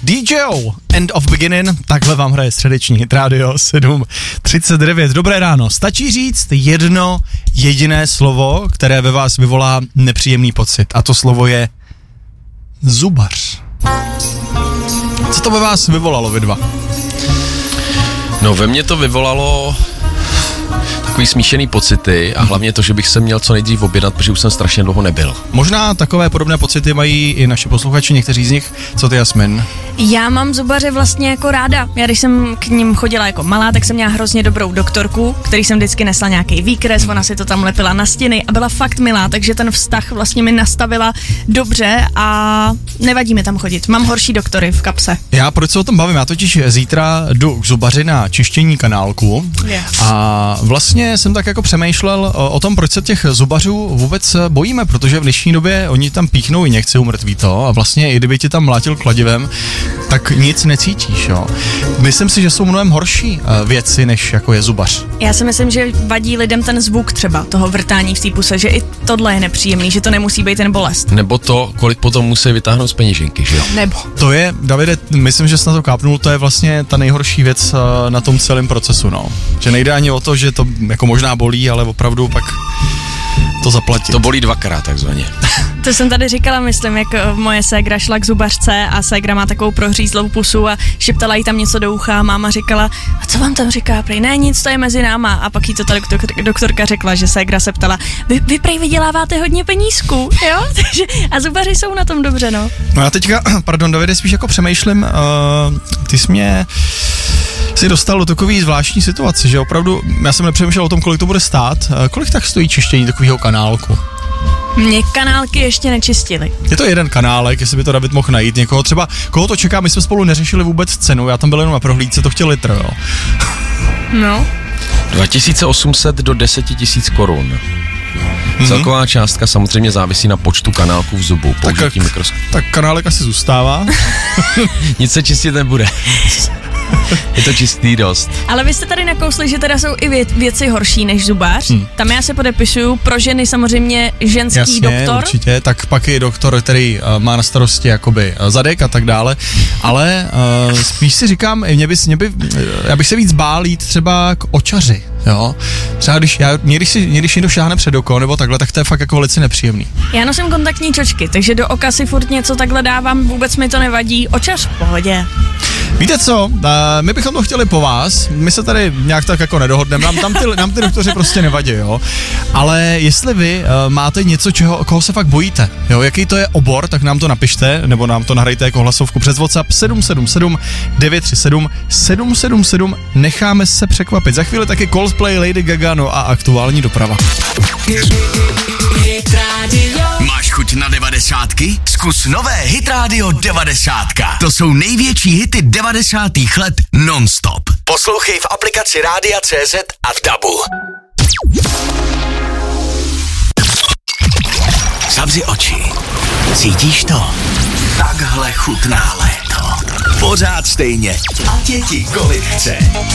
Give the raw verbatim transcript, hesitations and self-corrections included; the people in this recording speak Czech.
D J O, End of Beginning, takhle vám hraje středeční Hit Radio sedm třicet devět. Dobré ráno, stačí říct jedno jediné slovo, které ve vás vyvolá nepříjemný pocit, a to slovo je zubař. Co to ve vás vyvolalo, vy dva? No, ve mně to vyvolalo takový smíšený pocity a hlavně to, že bych se měl co nejdřív objednat, protože už jsem strašně dlouho nebyl. Možná takové podobné pocity mají i naši posluchači, někteří z nich. Co ty, Jasmin? Já mám zubaře vlastně jako ráda. Já když jsem k ním chodila jako malá, tak jsem měla hrozně dobrou doktorku, který jsem vždycky nesla nějaký výkres, ona si to tam lepila na stěny a byla fakt milá, takže ten vztah vlastně mi nastavila dobře a nevadí mi tam chodit. Mám horší doktory v kapse. Já proč se o tom bavím? Já totiž zítra jdu k zubaři na čištění kanálku Yeah. a vlastně jsem tak jako přemýšlel o tom, proč se těch zubařů vůbec bojíme, protože v dnešní době oni tam píchnou i nechci umrtví to a vlastně i kdyby ti tam mlátil kladivem, tak nic necítíš, jo. Myslím si, že jsou mnohem horší věci, než jako je zubař. Já si myslím, že vadí lidem ten zvuk třeba toho vrtání v té puse, že i tohle je nepříjemný, že to nemusí být ten bolest. Nebo to, kolik potom musí vytáhnout z peněženky, že jo? Nebo. To je, Davide, myslím, že jsi na to kápnul, to je vlastně ta nejhorší věc na tom celém procesu, no. Že nejde ani o to, že to jako možná bolí, ale opravdu pak to zaplatit. To bolí dvakrát takzvaně. To jsem tady říkala, myslím, jak moje ségra šla k zubařce a ségra má takovou prohřízlou pusu a šeptala jí tam něco do ucha a máma říkala, a co vám tam říká, prej, ne, nic, to je mezi náma. A pak jí to ta doktor, doktorka řekla, že ségra se ptala, vy, vy prej vyděláváte hodně penízků, jo? Takže, a zubaři jsou na tom dobře, no. No já teďka, pardon, Davide, spíš jako přemýšlím, uh, ty jsi mě si dostal do takový zvláštní situace, že opravdu, já jsem nepřemýšlel o tom, kolik to bude stát, uh, kolik tak stojí čištění takového kanálku? Mě kanálky ještě nečistily. Je to jeden kanálek, jestli by to David mohl najít někoho, třeba, koho to čeká, my jsme spolu neřešili vůbec cenu, já tam byl jenom na prohlídce, to chtěl litr, jo. No. dva tisíce osm set do deset tisíc korun. Mm-hmm. Celková částka samozřejmě závisí na počtu kanálků v zubu, použití mikroskopu. Tak kanálek asi zůstává. Nic se čistit nebude. Je to čistý dost. Ale vy jste tady nakousli, že teda jsou i vě- věci horší než zubař. Hmm. Tam já se podepisuju, pro ženy samozřejmě ženský Jasně, doktor. určitě, tak pak je doktor, který uh, má na starosti jakoby uh, zadek a tak dále, ale uh, spíš si říkám, mě by, mě by, uh, já bych se víc bál jít třeba k očaři, jo. Třeba když, já, mě, když, si, mě, když někdo šáhne před oko nebo takhle, tak to je fakt jako velice nepříjemný. Já nosím kontaktní čočky, takže do oka si furt něco takhle dávám, vůbec mi to nevadí, očař v pohodě. Víte co, uh, my bychom to chtěli po vás, my se tady nějak tak jako nedohodneme, nám, tam ty, nám ty doktoři prostě nevadí, jo, ale jestli vy uh, máte něco, čeho, koho se fakt bojíte, jo, jaký to je obor, tak nám to napište, nebo nám to nahrajte jako hlasovku přes WhatsApp sedm sedm sedm devět tři sedm sedm sedm sedm, necháme se překvapit. Za chvíli taky Coldplay, Lady Gaga, no a aktuální doprava. Máš chuť na devadesátky? Zkus nové Hit Radio devadesátka. To jsou největší hity devadesátých let non-stop. Poslouchej v aplikaci Rádia C Z a v Dabu. Zavři oči. Cítíš to? Takhle chutná léto. Pořád stejně. A děti kolik chce.